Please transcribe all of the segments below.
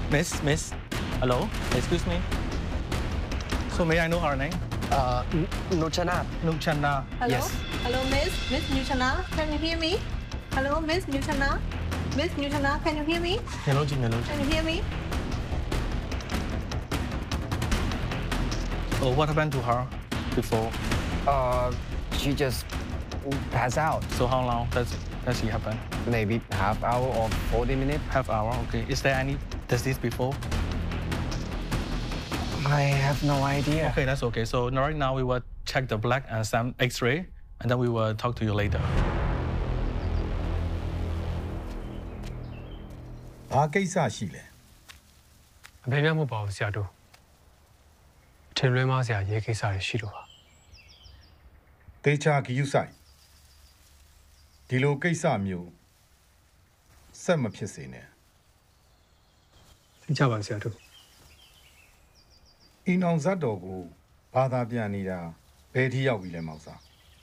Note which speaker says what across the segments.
Speaker 1: Miss, hello, excuse me. So may I know her name?
Speaker 2: Nuchana.
Speaker 1: Nuchana.
Speaker 3: Hello?
Speaker 2: Yes.
Speaker 3: Hello, Miss Nuchana. Can you hear me? Hello, Miss Nuchana. Miss Nuchana, can you hear me?
Speaker 1: Hello.
Speaker 3: Can you hear me?
Speaker 1: Oh, what happened to her before?
Speaker 2: She just passed out.
Speaker 1: So how long does she happen?
Speaker 2: Maybe half hour or 40 minutes.
Speaker 1: Half hour, okay. Is there any disease before?
Speaker 2: I have no idea.
Speaker 1: Okay, that's okay. So right now we will check the blood and some X-ray, and then we will talk to you later.
Speaker 4: ဘာကိစ္စရှိလဲ
Speaker 5: အဖေများမဟုတ်ပါဘူးဆရာတို့ထင်လွဲမဆရာရဲကိစ္စတွေရှိလို့ပါ
Speaker 4: တေချာဂယုဆိုင်ဒီလိုကိစ္စမျိုးဆက်မဖြစ်စေနဲ့
Speaker 5: သိကြပါဆရာတို့
Speaker 4: အင်းအောင်ဇတ်တော်ကိုဘာသာပြန်နေတာဘယ်ထိရောက်ပြီလဲမောင်စာ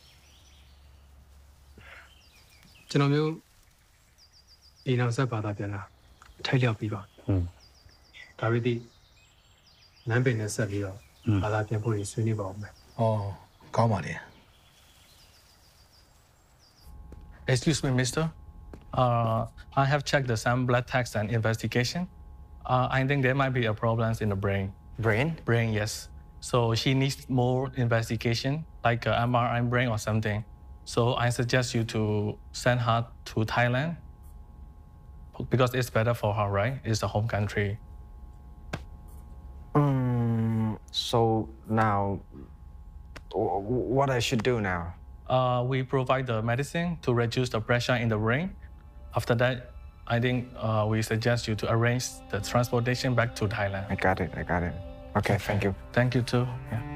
Speaker 5: ကျွန်တော်မျိုးအိမ်အောင်ဆက်ပါတာပြန်လာထိုက်လျောက်ပြီးပါဒါပေမဲ့လမ်းပင်နဲ့ဆက်ပြီးတော့ဘာသာပြန်ဖို့ရဆွေးနွေးပါဦးမယ်
Speaker 4: ဩကောင်းပါလေ
Speaker 1: Excuse me, mister. I have checked some blood tests and investigation. I think there might be a problem in the brain.
Speaker 2: Brain?
Speaker 1: Brain, yes. So she needs more investigation, like MRI brain or something. So I suggest you to send her to Thailand because it's better for her, right? It's the home country.
Speaker 2: So now, what I should do now?
Speaker 1: We provide the medicine to reduce the pressure in the brain. After that, I think we suggest you to arrange the transportation back to Thailand.
Speaker 2: I got it. Okay, thank you.
Speaker 1: Thank you too. Yeah.